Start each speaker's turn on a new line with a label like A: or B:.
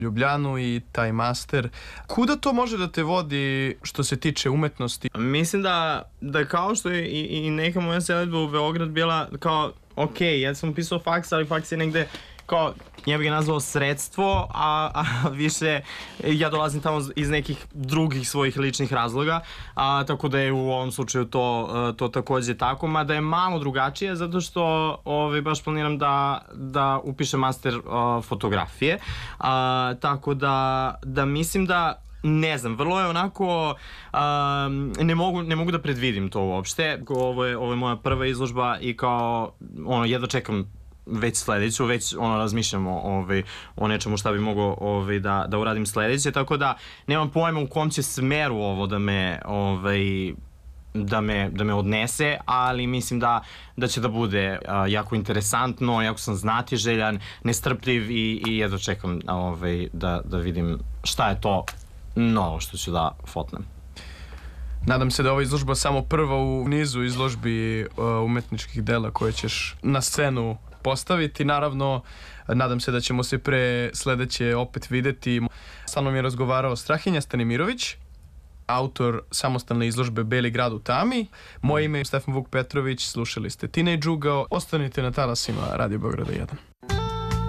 A: Ljubljanu i taj master. Kuda to može da te vodi što se tiče umetnosti?
B: Mislim da kao što je i neka moja selidba u Beograd bila kao, ok, ja sam upisao faks, ali faks je negde kao, ja bih ga nazvao sredstvo, a više ja dolazim tamo iz nekih drugih svojih ličnih razloga, tako da je u ovom slučaju to takođe tako, mada je malo drugačije, zato što baš planiram da upišem master fotografije, tako da mislim da ne znam, vrlo je onako, ne mogu da predvidim to uopšte. Ovo je moja prva izložba i kao, jedva čekam već sledeću, već razmišljam o nečemu šta bi mogao da uradim sledeće, tako da nemam pojma u kom će smeru ovo da me odnese, ali mislim da će da bude jako interesantno, jako sam znatiželjan, nestrpljiv i jedva čekam da vidim šta je to novo što ću da fotnem.
A: Nadam se da je ova izložba samo prva u nizu izložbi umetničkih dela koje ćeš na scenu postaviti. Naravno, nadam se da ćemo se pre sledeće opet videti. Sa mnom je razgovarao Strahinja Stanimirović, autor samostalne izložbe Beli grad u tami. Moje ime je Stefan Vuk Petrović, slušali ste Teenage Ugao. Ostanite na talasima Radio Beograda 1.